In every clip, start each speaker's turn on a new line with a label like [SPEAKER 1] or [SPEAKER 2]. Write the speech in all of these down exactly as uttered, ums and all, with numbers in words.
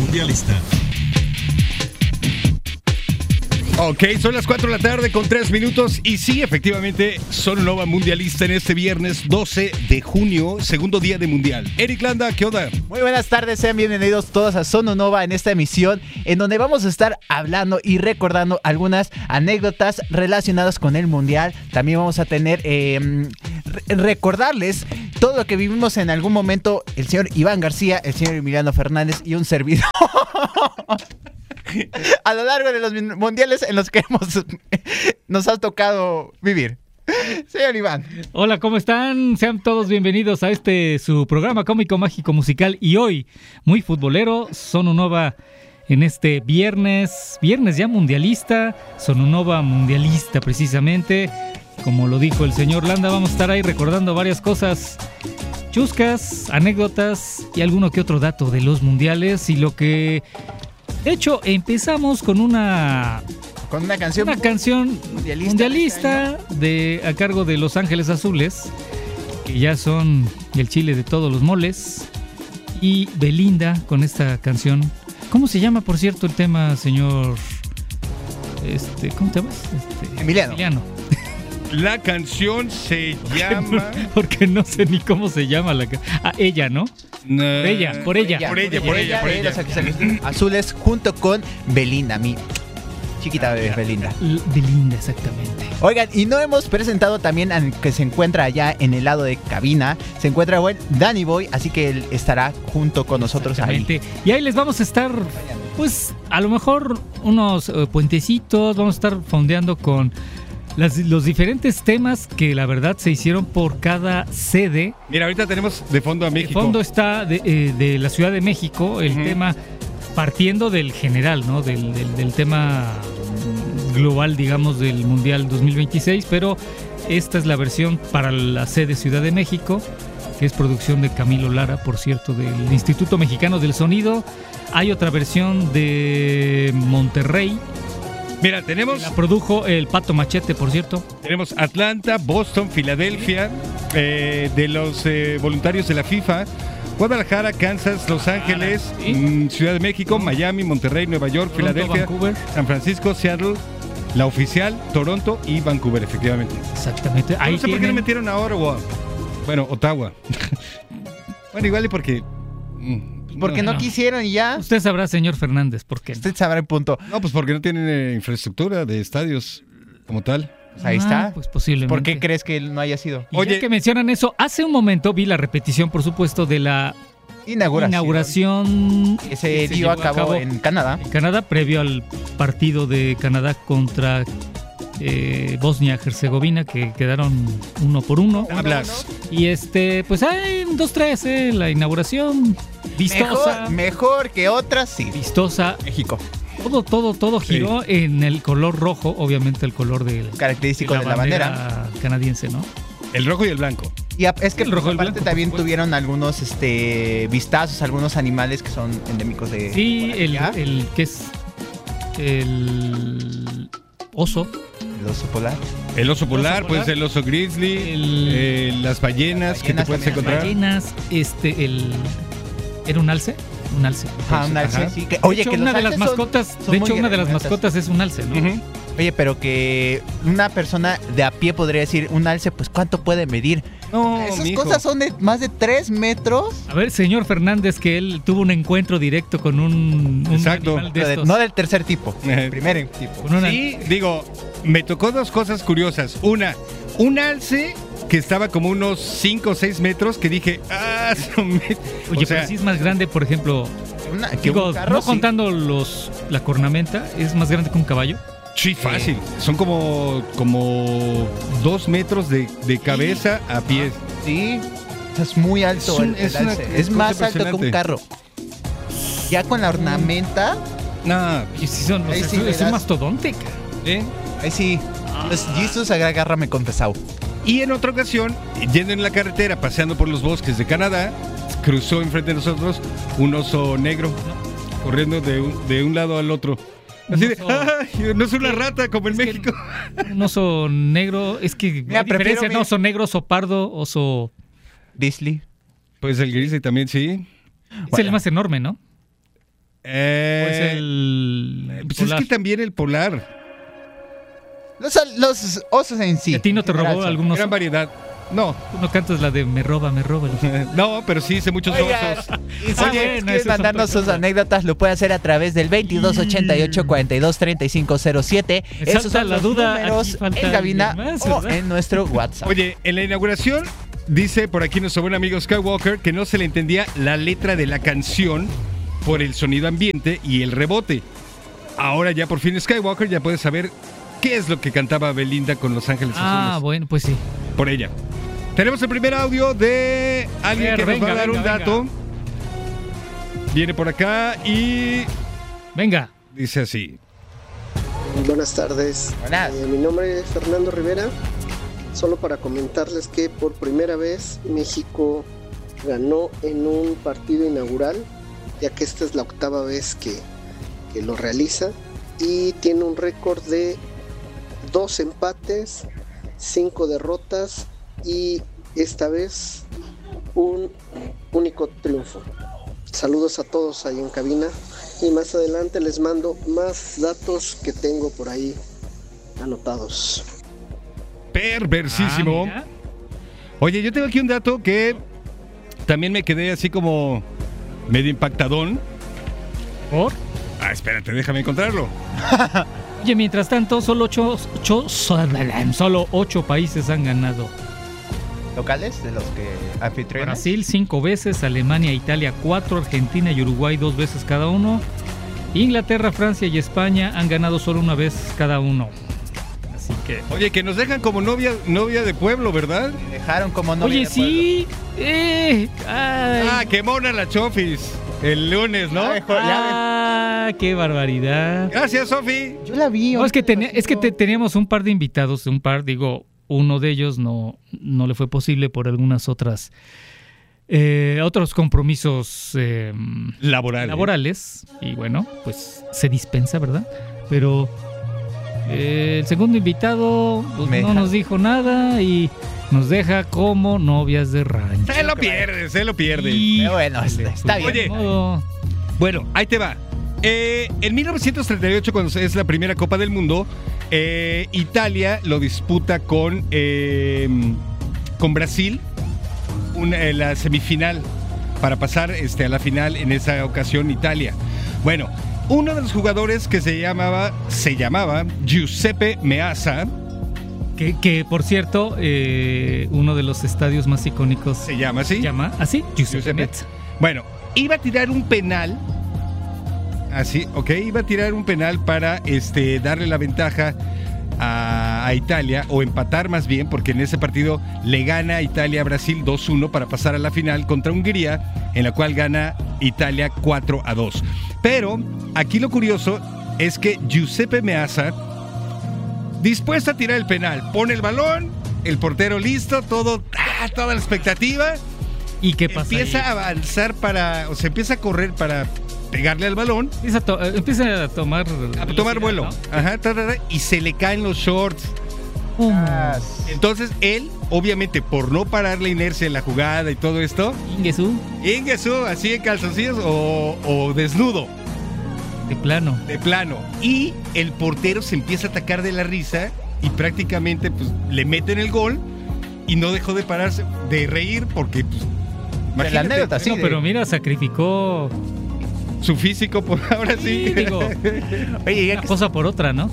[SPEAKER 1] mundialista.
[SPEAKER 2] Ok, son las cuatro de la tarde con tres minutos y sí, efectivamente, Sononova mundialista en este viernes doce de junio, segundo día de mundial. Eric Landa, ¿qué onda?
[SPEAKER 3] Muy buenas tardes, sean bienvenidos todos a Sononova en esta emisión en donde vamos a estar hablando y recordando algunas anécdotas relacionadas con el mundial. También vamos a tener, eh, re- recordarles todo lo que vivimos en algún momento el señor Iván García, el señor Emiliano Fernández y un servidor. A lo largo de los mundiales en los que hemos, nos ha tocado vivir. Señor Iván.
[SPEAKER 4] Hola, ¿cómo están? Sean todos bienvenidos a este su programa cómico, mágico, musical y hoy muy futbolero, Sononova en este viernes, viernes ya mundialista, Sononova mundialista precisamente, como lo dijo el señor Landa, vamos a estar ahí recordando varias cosas chuscas, anécdotas y alguno que otro dato de los mundiales y lo que... De hecho, empezamos con una...
[SPEAKER 3] Con una canción,
[SPEAKER 4] una canción
[SPEAKER 3] mundialista,
[SPEAKER 4] mundialista de, a cargo de Los Ángeles Azules, que ya son el chile de todos los moles, y Belinda con esta canción. ¿Cómo se llama, por cierto, el tema, señor? Este, ¿Cómo te llamas? Este,
[SPEAKER 3] Emiliano.
[SPEAKER 4] Emiliano.
[SPEAKER 2] La canción se llama...
[SPEAKER 4] Porque no sé ni cómo se llama la canción. Ah, ella, ¿no?
[SPEAKER 2] No.
[SPEAKER 4] Por ella, por ella.
[SPEAKER 2] Por ella, por ella, por ella.
[SPEAKER 3] Los Ángeles Azules junto con Belinda, mi chiquita bebé Belinda.
[SPEAKER 4] L- Belinda, exactamente.
[SPEAKER 3] Oigan, y no hemos presentado también al que se encuentra allá en el lado de cabina. Se encuentra buen Danny Boy, así que él estará junto con nosotros ahí.
[SPEAKER 4] Exactamente. Y ahí les vamos a estar, pues, a lo mejor unos eh, puentecitos. Vamos a estar fondeando con las, los diferentes temas que la verdad se hicieron por cada sede.
[SPEAKER 2] Mira, ahorita tenemos de fondo a
[SPEAKER 4] De
[SPEAKER 2] México.
[SPEAKER 4] fondo está de, eh, de la Ciudad de México el
[SPEAKER 2] Ujú.
[SPEAKER 4] tema, partiendo del general, ¿no? Del, del, del tema global, digamos, del Mundial dos mil veintiséis, pero esta es la versión para la sede Ciudad de México, que es producción de Camilo Lara, por cierto, del Instituto Mexicano del Sonido. Hay otra versión de Monterrey,
[SPEAKER 2] Mira, tenemos,
[SPEAKER 4] la produjo el Pato Machete, por cierto.
[SPEAKER 2] tenemos Atlanta, Boston, Filadelfia, eh, de los eh, voluntarios de la FIFA, Guadalajara, Kansas, Los Ángeles,
[SPEAKER 4] ¿sí?
[SPEAKER 2] mm, Ciudad de México, Miami, Monterrey, Nueva York,
[SPEAKER 4] Toronto,
[SPEAKER 2] Filadelfia,
[SPEAKER 4] Vancouver.
[SPEAKER 2] San Francisco, Seattle, la oficial, Toronto y Vancouver, efectivamente.
[SPEAKER 4] Exactamente.
[SPEAKER 2] Ahí
[SPEAKER 4] Ahí
[SPEAKER 2] no sé por qué no
[SPEAKER 4] tienen-
[SPEAKER 2] metieron a Ottawa. Bueno, Ottawa. Bueno, igual y porque... mm,
[SPEAKER 3] Porque no,
[SPEAKER 4] no.
[SPEAKER 3] quisieron y ya.
[SPEAKER 4] Usted sabrá, señor Fernández, por qué.
[SPEAKER 3] Usted sabrá el punto.
[SPEAKER 2] No, pues porque no tienen eh, infraestructura de estadios como tal.
[SPEAKER 3] Pues ahí
[SPEAKER 4] Ah,
[SPEAKER 3] está.
[SPEAKER 4] Pues posiblemente.
[SPEAKER 3] ¿Por qué crees que él no haya sido?
[SPEAKER 4] Y
[SPEAKER 2] Oye.
[SPEAKER 4] ya que mencionan eso, hace un momento vi la repetición, por supuesto, de la
[SPEAKER 3] Inauguración.
[SPEAKER 4] inauguración
[SPEAKER 3] Que se dio a
[SPEAKER 4] llevó
[SPEAKER 3] cabo en Canadá.
[SPEAKER 4] en Canadá, previo al partido de Canadá contra eh, Bosnia-Herzegovina, que quedaron uno por uno.
[SPEAKER 2] Hablas.
[SPEAKER 4] Y este, pues hay un dos tres, eh, la inauguración vistosa,
[SPEAKER 3] Mejor, mejor que otras, sí.
[SPEAKER 4] vistosa.
[SPEAKER 3] México.
[SPEAKER 4] Todo, todo, todo
[SPEAKER 2] Sí.
[SPEAKER 4] giró en el color rojo, obviamente el color del,
[SPEAKER 3] Característico de la bandera.
[SPEAKER 4] bandera canadiense, ¿no?
[SPEAKER 2] El rojo y el blanco.
[SPEAKER 3] Y a- es que
[SPEAKER 4] El rojo y el
[SPEAKER 3] aparte
[SPEAKER 4] blanco, por
[SPEAKER 3] también
[SPEAKER 4] supuesto.
[SPEAKER 3] tuvieron algunos este vistazos, algunos animales que son endémicos de
[SPEAKER 4] Sí,
[SPEAKER 3] por
[SPEAKER 4] el,
[SPEAKER 3] allá.
[SPEAKER 4] el que es el oso,
[SPEAKER 3] el oso polar.
[SPEAKER 2] El oso polar,
[SPEAKER 4] polar.
[SPEAKER 2] puede ser el oso grizzly,
[SPEAKER 4] El-
[SPEAKER 2] eh, las ballenas,
[SPEAKER 3] Las
[SPEAKER 2] que te
[SPEAKER 3] ballenas
[SPEAKER 2] puedes
[SPEAKER 3] también.
[SPEAKER 2] encontrar.
[SPEAKER 4] ballenas, este, el ¿era un alce? Un alce.
[SPEAKER 3] Ah, un alce,
[SPEAKER 2] Ajá.
[SPEAKER 3] sí. Que,
[SPEAKER 4] De
[SPEAKER 3] oye,
[SPEAKER 4] hecho,
[SPEAKER 3] que
[SPEAKER 4] una
[SPEAKER 3] los
[SPEAKER 4] de las
[SPEAKER 3] alces son-
[SPEAKER 4] mascotas,
[SPEAKER 3] son
[SPEAKER 4] de
[SPEAKER 3] muy
[SPEAKER 4] hecho una de las
[SPEAKER 3] hermosas.
[SPEAKER 4] mascotas es un alce, ¿no?
[SPEAKER 2] Ujú.
[SPEAKER 3] Oye, pero que una persona de a pie podría decir, un alce, pues ¿cuánto puede medir?
[SPEAKER 2] No,
[SPEAKER 3] Esas
[SPEAKER 2] mijo.
[SPEAKER 3] cosas son de más de tres metros.
[SPEAKER 4] A ver, señor Fernández, que él tuvo un encuentro directo con un, un
[SPEAKER 2] Exacto.
[SPEAKER 4] animal de
[SPEAKER 3] Pero de-
[SPEAKER 4] estos.
[SPEAKER 3] no del tercer tipo,
[SPEAKER 2] Eh.
[SPEAKER 3] del primer tipo.
[SPEAKER 4] Con una-
[SPEAKER 2] Sí, digo, me tocó dos cosas curiosas. Una, un alce que estaba como unos cinco o seis metros que dije, ah, su me-".
[SPEAKER 4] Oye,
[SPEAKER 2] o sea,
[SPEAKER 4] pero sí es más grande, por ejemplo,
[SPEAKER 3] Una- que
[SPEAKER 4] digo,
[SPEAKER 3] un carro,
[SPEAKER 4] no
[SPEAKER 3] sí.
[SPEAKER 4] contando los la cornamenta, es más grande que un caballo.
[SPEAKER 2] sí, fácil. Son como, como dos metros de, de cabeza a pies.
[SPEAKER 3] Sí, o sea, es muy alto
[SPEAKER 2] Es un-
[SPEAKER 3] el, el
[SPEAKER 2] es una
[SPEAKER 3] alce.
[SPEAKER 2] cosa
[SPEAKER 3] Es más alto que un
[SPEAKER 2] impresionante.
[SPEAKER 3] carro. Ya con la ornamenta,
[SPEAKER 2] No,
[SPEAKER 4] Y sí son, o
[SPEAKER 3] Ahí
[SPEAKER 4] sea,
[SPEAKER 3] sí
[SPEAKER 4] es,
[SPEAKER 3] le
[SPEAKER 4] es un
[SPEAKER 3] das.
[SPEAKER 4] mastodonte, cara.
[SPEAKER 2] ¿eh?
[SPEAKER 3] ahí sí. Pues Jesus, agárrame confesado.
[SPEAKER 2] Y en otra ocasión, yendo en la carretera, paseando por los bosques de Canadá, cruzó enfrente de nosotros un oso negro, corriendo de un, de un lado al otro. Así de,
[SPEAKER 4] oso.
[SPEAKER 2] ¡ay! No es una rata como en
[SPEAKER 4] Es que
[SPEAKER 2] México.
[SPEAKER 4] Un oso negro, es que
[SPEAKER 3] Mira,
[SPEAKER 4] hay diferencia,
[SPEAKER 3] prefiero
[SPEAKER 4] ¿no?
[SPEAKER 3] mi-
[SPEAKER 4] Oso negro, oso pardo, oso...
[SPEAKER 3] Disley.
[SPEAKER 2] Pues el grizzly también sí.
[SPEAKER 4] Es el más enorme, ¿no?
[SPEAKER 2] Eh,
[SPEAKER 4] Pues el.
[SPEAKER 2] pues
[SPEAKER 4] polar.
[SPEAKER 2] es que también el polar.
[SPEAKER 3] Los, los osos en sí.
[SPEAKER 4] ¿A ti no te
[SPEAKER 3] en general
[SPEAKER 4] robó
[SPEAKER 3] son.
[SPEAKER 4] algunos?
[SPEAKER 2] Gran variedad. No,
[SPEAKER 4] Tú no cantas la de me roba, me roba.
[SPEAKER 2] no, pero sí hice muchos
[SPEAKER 3] Oigan,
[SPEAKER 2] osos.
[SPEAKER 3] y si
[SPEAKER 4] Ah,
[SPEAKER 3] ustedes
[SPEAKER 4] bueno,
[SPEAKER 3] quieren
[SPEAKER 4] eso es
[SPEAKER 3] mandarnos
[SPEAKER 4] otra
[SPEAKER 3] sus
[SPEAKER 4] cosa.
[SPEAKER 3] anécdotas, lo puede hacer a través del veintidós ochenta y ocho cuarenta y dos treinta y cinco cero siete.
[SPEAKER 4] Me
[SPEAKER 3] Esos
[SPEAKER 4] salta
[SPEAKER 3] son
[SPEAKER 4] la
[SPEAKER 3] los
[SPEAKER 4] duda,
[SPEAKER 3] números
[SPEAKER 4] aquí falta
[SPEAKER 3] en cabina
[SPEAKER 4] alguien más,
[SPEAKER 3] o
[SPEAKER 4] ¿verdad?
[SPEAKER 3] en nuestro WhatsApp.
[SPEAKER 2] Oye, en la inauguración dice por aquí nuestro buen amigo Skywalker que no se le entendía la letra de la canción por el sonido ambiente y el rebote. Ahora ya por fin Skywalker ya puede saber qué es lo que cantaba Belinda con Los Ángeles
[SPEAKER 4] Ah,
[SPEAKER 2] Azules.
[SPEAKER 4] bueno, pues sí.
[SPEAKER 2] Por ella. Tenemos el primer audio de alguien
[SPEAKER 4] ver,
[SPEAKER 2] que nos va
[SPEAKER 4] venga,
[SPEAKER 2] a dar
[SPEAKER 4] venga,
[SPEAKER 2] un dato. Viene por acá y
[SPEAKER 4] Venga.
[SPEAKER 2] dice así.
[SPEAKER 1] Buenas tardes.
[SPEAKER 3] Buenas.
[SPEAKER 1] Eh, mi nombre es Fernando Rivera. Solo para comentarles que por primera vez México ganó en un partido inaugural, ya que esta es la octava vez que, que lo realiza, y tiene un récord de dos empates, cinco derrotas y esta vez un único triunfo. Saludos a todos ahí en cabina y más adelante les mando más datos que tengo por ahí anotados.
[SPEAKER 2] Perversísimo.
[SPEAKER 4] Ah, mira.
[SPEAKER 2] Oye, yo tengo aquí un dato que también me quedé así como medio impactadón.
[SPEAKER 4] ¿Por?
[SPEAKER 2] Ah, espérate, déjame encontrarlo.
[SPEAKER 4] Oye, mientras tanto, solo ocho, ocho- solo ocho países han ganado.
[SPEAKER 3] ¿Locales de los que anfitriones?
[SPEAKER 4] Brasil cinco veces, Alemania, Italia cuatro, Argentina y Uruguay dos veces cada uno. Inglaterra, Francia y España han ganado solo una vez cada uno. Así que...
[SPEAKER 2] Oye, que nos dejan como novia, novia de pueblo, ¿verdad?
[SPEAKER 3] Me dejaron como no.
[SPEAKER 4] Oye, sí. Eh, ay,
[SPEAKER 2] Ah, qué mona la Chofis. El lunes, ¿no?
[SPEAKER 3] Ay, joder, ya
[SPEAKER 4] ah, qué barbaridad.
[SPEAKER 2] Gracias, Sofi.
[SPEAKER 3] Yo la vi.
[SPEAKER 4] No, es que,
[SPEAKER 3] ahorita
[SPEAKER 4] tenía-
[SPEAKER 3] lo
[SPEAKER 4] es que te-
[SPEAKER 3] sigo.
[SPEAKER 4] teníamos un par de invitados, un par, digo, uno de ellos no, no le fue posible por algunas otras, eh, otros compromisos eh,
[SPEAKER 2] Laboral.
[SPEAKER 4] laborales, y bueno, pues se dispensa, ¿verdad? Pero eh, el segundo invitado pues,
[SPEAKER 3] Me
[SPEAKER 4] no
[SPEAKER 3] deja-
[SPEAKER 4] nos dijo nada y nos deja como novias de rancho.
[SPEAKER 2] Se lo pierde, se lo pierde.
[SPEAKER 3] Pero bueno, está, está bien.
[SPEAKER 2] Oye.
[SPEAKER 4] Ni modo.
[SPEAKER 2] Bueno, ahí te va. Eh, en mil novecientos treinta y ocho, cuando es la primera Copa del Mundo, eh, Italia lo disputa con, eh, con Brasil, una, eh, la semifinal, para pasar este, a la final en esa ocasión Italia. Bueno, uno de los jugadores que se llamaba, se llamaba Giuseppe Meazza,
[SPEAKER 4] Que, que, por cierto, eh, uno de los estadios más icónicos
[SPEAKER 2] se llama así.
[SPEAKER 4] se llama así, Giuseppe
[SPEAKER 2] Giuseppe.
[SPEAKER 4] Meazza.
[SPEAKER 2] Bueno, iba a tirar un penal. Así, ok, iba a tirar un penal para este, darle la ventaja a, a Italia, o empatar más bien, porque en ese partido le gana Italia a Brasil dos uno para pasar a la final contra Hungría, en la cual gana Italia cuatro a dos. Pero aquí lo curioso es que Giuseppe Meazza, dispuesto a tirar el penal, pone el balón, el portero listo, todo, ah, toda la expectativa.
[SPEAKER 4] ¿Y qué pasa?
[SPEAKER 2] Empieza
[SPEAKER 4] ahí?
[SPEAKER 2] a avanzar para, o sea, empieza a correr para pegarle al balón,
[SPEAKER 4] Empieza a, to- eh, empieza a tomar
[SPEAKER 2] a tomar
[SPEAKER 4] velocidad,
[SPEAKER 2] vuelo,
[SPEAKER 4] ¿no?
[SPEAKER 2] ajá, ta, ta, ta, y se le caen los shorts.
[SPEAKER 3] Ah,
[SPEAKER 2] Entonces él, obviamente, por no parar la inercia en la jugada y todo esto,
[SPEAKER 4] Ingesu,
[SPEAKER 2] Ingesu, así en calzoncillos o, o desnudo,
[SPEAKER 4] de plano.
[SPEAKER 2] de plano. Y el portero se empieza a atacar de la risa y prácticamente pues le meten el gol y no dejó de pararse, de reír, porque pues,
[SPEAKER 3] la
[SPEAKER 2] imagínate,
[SPEAKER 3] anécdota, sí.
[SPEAKER 4] No,
[SPEAKER 3] de-
[SPEAKER 4] pero mira, sacrificó
[SPEAKER 2] su físico por ahora sí.
[SPEAKER 4] sí, digo,
[SPEAKER 3] Oye, ya
[SPEAKER 4] una
[SPEAKER 3] que
[SPEAKER 4] cosa por otra, ¿no?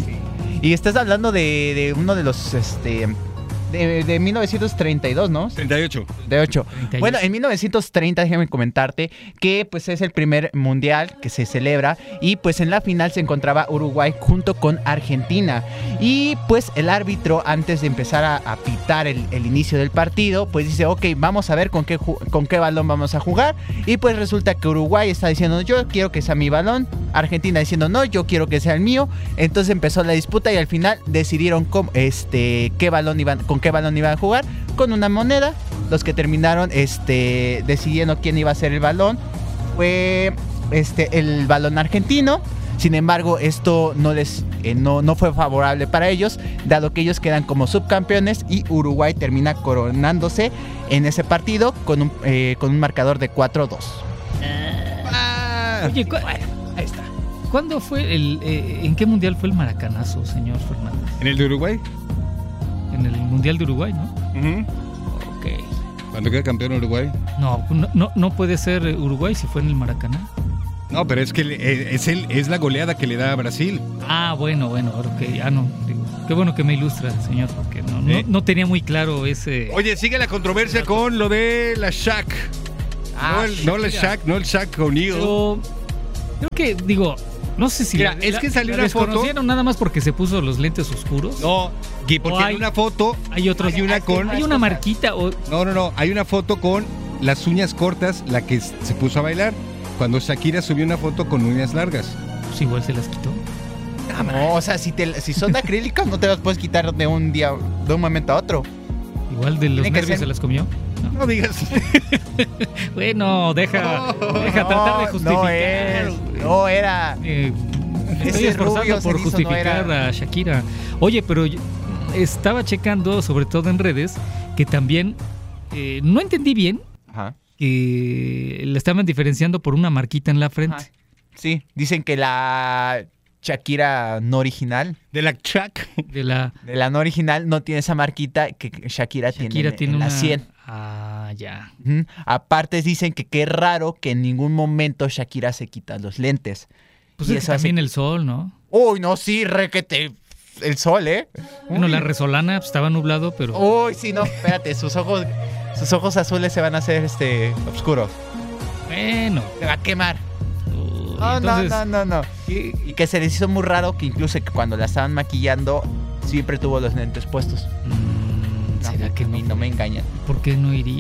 [SPEAKER 3] Y estás hablando de, de uno de los, este, de, de mil novecientos treinta y dos, ¿no?
[SPEAKER 2] treinta y ocho.
[SPEAKER 3] De ocho.
[SPEAKER 4] treinta y ocho.
[SPEAKER 3] Bueno, en mil novecientos treinta, déjame comentarte que pues es el primer mundial que se celebra y pues en la final se encontraba Uruguay junto con Argentina. Y pues el árbitro, antes de empezar a, a pitar el, el inicio del partido, pues dice, ok, vamos a ver con qué, ju- con qué balón vamos a jugar. Y pues resulta que Uruguay está diciendo, yo quiero que sea mi balón. Argentina diciendo, no, yo quiero que sea el mío. Entonces empezó la disputa y al final decidieron cómo, este, qué balón iban, con qué balón iban a jugar. Con una moneda. Los que terminaron este, decidiendo quién iba a ser el balón fue este, el balón argentino. Sin embargo, esto no les eh, no, no fue favorable para ellos, dado que ellos quedan como subcampeones y Uruguay termina coronándose en ese partido con un, eh, con un marcador de cuatro dos.
[SPEAKER 2] Ah, está.
[SPEAKER 4] Oye, ¿cu-
[SPEAKER 3] Bueno, ahí está.
[SPEAKER 4] ¿cuándo fue el, eh, en qué mundial fue el maracanazo, señor Fernández?
[SPEAKER 2] ¿En el de Uruguay?
[SPEAKER 4] En el mundial de Uruguay, ¿no?
[SPEAKER 2] Ujú.
[SPEAKER 4] Ok.
[SPEAKER 2] Cuando queda campeón Uruguay.
[SPEAKER 4] No, no, no, no puede ser Uruguay si fue en el Maracaná.
[SPEAKER 2] No, pero es que le- es, el, es la goleada que le da a Brasil.
[SPEAKER 4] Ah, bueno, bueno, ok, ah, no, digo, qué bueno que me ilustra, señor, porque no, no,
[SPEAKER 2] ¿Eh?
[SPEAKER 4] no tenía muy claro ese...
[SPEAKER 2] Oye, sigue la controversia con lo de la Shaq.
[SPEAKER 3] Ah,
[SPEAKER 2] no, el, no la Shaq, no el Shaq O'Neal.
[SPEAKER 4] Pero creo que, digo, no sé si...
[SPEAKER 2] Mira,
[SPEAKER 4] la-
[SPEAKER 2] es
[SPEAKER 4] la-
[SPEAKER 2] que salió
[SPEAKER 4] la
[SPEAKER 2] una foto-
[SPEAKER 4] desconocieron nada más porque se puso los lentes oscuros.
[SPEAKER 2] No, Gui, porque
[SPEAKER 4] O hay-
[SPEAKER 2] en una foto
[SPEAKER 4] Hay otros...
[SPEAKER 2] hay una con...
[SPEAKER 4] Hay una marquita o...
[SPEAKER 2] No, no, no, hay una foto con las uñas cortas, la que se puso a bailar. Cuando Shakira subió una foto con uñas largas.
[SPEAKER 4] Pues igual se las quitó.
[SPEAKER 3] No, o sea, si, te, si son acrílicas no te las puedes quitar de un día, de un momento a otro.
[SPEAKER 4] Igual de los
[SPEAKER 3] Tiene que
[SPEAKER 4] nervios
[SPEAKER 3] ser-
[SPEAKER 4] se las comió.
[SPEAKER 2] No digas.
[SPEAKER 4] Bueno, deja,
[SPEAKER 2] No,
[SPEAKER 4] deja tratar de
[SPEAKER 3] No,
[SPEAKER 4] justificar.
[SPEAKER 3] no es,
[SPEAKER 4] güey.
[SPEAKER 3] no era.
[SPEAKER 4] Eh,
[SPEAKER 3] Ese
[SPEAKER 4] estoy esforzando
[SPEAKER 3] rubio
[SPEAKER 4] por
[SPEAKER 3] cenizo no
[SPEAKER 4] justificar
[SPEAKER 3] era.
[SPEAKER 4] a Shakira. Oye, pero yo estaba checando, sobre todo en redes, que también eh, no entendí bien
[SPEAKER 3] Ajá.
[SPEAKER 4] que le estaban diferenciando por una marquita en la frente.
[SPEAKER 3] Ajá. Sí, dicen que la Shakira no original,
[SPEAKER 2] De la Shaq.
[SPEAKER 4] De la
[SPEAKER 3] de la no original, no tiene esa marquita que Shakira,
[SPEAKER 4] Shakira
[SPEAKER 3] tiene, en-
[SPEAKER 4] tiene
[SPEAKER 3] en
[SPEAKER 4] una.
[SPEAKER 3] la sien.
[SPEAKER 4] Ah, ya.
[SPEAKER 3] Ujú. Aparte dicen que qué raro que en ningún momento Shakira se quita los lentes.
[SPEAKER 4] Pues
[SPEAKER 3] Y
[SPEAKER 4] es que
[SPEAKER 3] eso hace-
[SPEAKER 4] también el sol, ¿no?
[SPEAKER 3] Uy, no, sí, requete. El sol, ¿eh?
[SPEAKER 4] Bueno,
[SPEAKER 3] Uy.
[SPEAKER 4] la resolana pues, estaba nublado, pero.
[SPEAKER 3] Uy, sí, no, espérate, sus ojos, sus ojos azules se van a hacer este oscuros.
[SPEAKER 4] Bueno.
[SPEAKER 3] Se va a quemar.
[SPEAKER 4] Uy,
[SPEAKER 3] No,
[SPEAKER 4] entonces,
[SPEAKER 3] no, no, no, no. Y, y que se les hizo muy raro que incluso que cuando la estaban maquillando siempre tuvo los lentes puestos.
[SPEAKER 4] mm,
[SPEAKER 3] No,
[SPEAKER 4] ¿Será que
[SPEAKER 3] a mí
[SPEAKER 4] no?
[SPEAKER 3] no me engañan.
[SPEAKER 4] ¿Por qué no iría?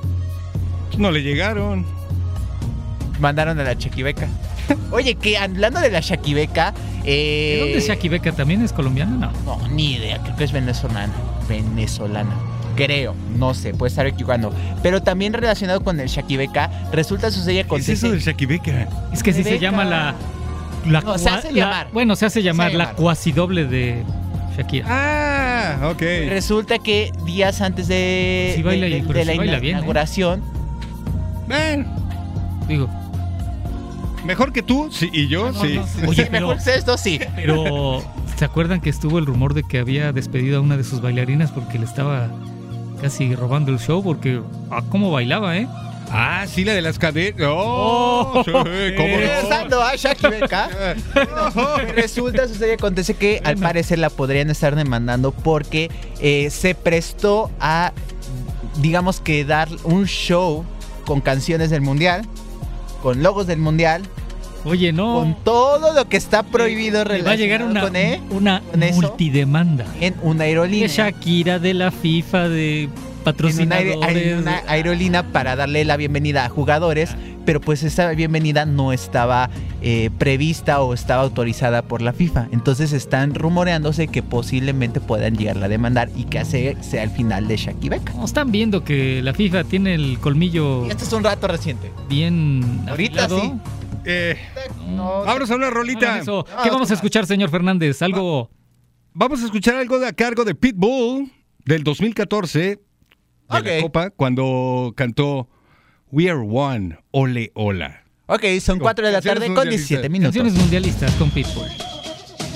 [SPEAKER 2] No le llegaron.
[SPEAKER 3] Mandaron a la Shakibeca. Oye, que hablando de la Shakibeca, eh...
[SPEAKER 4] ¿De dónde es Shaki Beca? ¿También es colombiana? No.
[SPEAKER 3] No, ni idea, creo que es venezolana. Venezolana. Creo, no sé, puede estar equivocando. Pero también relacionado con el Shakibeca, resulta suceder
[SPEAKER 2] ¿Qué
[SPEAKER 3] con
[SPEAKER 2] es eso del Shakibeca?
[SPEAKER 4] Es que sí se
[SPEAKER 3] Beca.
[SPEAKER 4] llama la. la
[SPEAKER 3] No, se
[SPEAKER 4] cua-
[SPEAKER 3] hace
[SPEAKER 4] la-
[SPEAKER 3] llamar.
[SPEAKER 4] Bueno, se hace llamar la
[SPEAKER 3] llamar.
[SPEAKER 4] cuasidoble de Shakira.
[SPEAKER 2] Ah, ok.
[SPEAKER 3] Resulta que días antes de,
[SPEAKER 4] Sí baila
[SPEAKER 3] de- de-
[SPEAKER 4] y- pero
[SPEAKER 3] de
[SPEAKER 4] sí
[SPEAKER 3] la
[SPEAKER 4] baila bien, ¿eh?
[SPEAKER 3] inauguración,
[SPEAKER 2] Ven,
[SPEAKER 4] Digo,
[SPEAKER 2] mejor que tú, sí, y yo,
[SPEAKER 4] No,
[SPEAKER 2] sí.
[SPEAKER 4] no. Oye,
[SPEAKER 3] sí,
[SPEAKER 4] pero-
[SPEAKER 3] mejor esto sí.
[SPEAKER 4] pero ¿se acuerdan que estuvo el rumor de que había despedido a una de sus bailarinas porque le estaba casi robando el show? Porque, ah, cómo bailaba, ¿eh?
[SPEAKER 2] Ah, sí, la de las cadenas. Oh,
[SPEAKER 4] Oh,
[SPEAKER 2] sí, ¿cómo no?
[SPEAKER 3] Regresando a Shakibeca, resulta, sucede y acontece que al parecer la podrían estar demandando porque eh, se prestó a, digamos que dar un show con canciones del mundial, con logos del mundial,
[SPEAKER 4] Oye, no.
[SPEAKER 3] con todo lo que está prohibido
[SPEAKER 4] Le va a llegar
[SPEAKER 3] relacionado
[SPEAKER 4] una,
[SPEAKER 3] con, ¿eh?
[SPEAKER 4] una
[SPEAKER 3] con eso.
[SPEAKER 4] multidemanda.
[SPEAKER 3] en una
[SPEAKER 4] De
[SPEAKER 3] aerolínea.
[SPEAKER 4] Shakira, de la FIFA, de
[SPEAKER 3] En una,
[SPEAKER 4] patrocinadores.
[SPEAKER 3] aer- en una aerolínea para darle la bienvenida a jugadores, pero pues esa bienvenida no estaba eh, prevista o estaba autorizada por la FIFA. Entonces están rumoreándose que posiblemente puedan llegarla a demandar y que ese sea el final de Shakibeca.
[SPEAKER 4] No, están viendo que la FIFA tiene el colmillo
[SPEAKER 3] Y esto es un rato reciente.
[SPEAKER 4] bien
[SPEAKER 3] Ahorita
[SPEAKER 4] afilado.
[SPEAKER 3] sí.
[SPEAKER 2] Eh,
[SPEAKER 3] No,
[SPEAKER 2] vámonos a una
[SPEAKER 4] Hagan
[SPEAKER 2] rolita.
[SPEAKER 4] eso.
[SPEAKER 3] No,
[SPEAKER 4] ¿Qué
[SPEAKER 3] no,
[SPEAKER 4] vamos a
[SPEAKER 3] no.
[SPEAKER 4] escuchar, señor Fernández? Algo.
[SPEAKER 2] Vamos a escuchar algo de a cargo de Pitbull del dos mil catorce de
[SPEAKER 3] Ok.
[SPEAKER 2] la Copa cuando cantó We Are One, Ole Hola.
[SPEAKER 3] Ok, son cuatro de la
[SPEAKER 2] Canciones
[SPEAKER 3] tarde con
[SPEAKER 2] mundialistas.
[SPEAKER 3] diecisiete minutos.
[SPEAKER 4] Canciones mundialistas con Pitbull.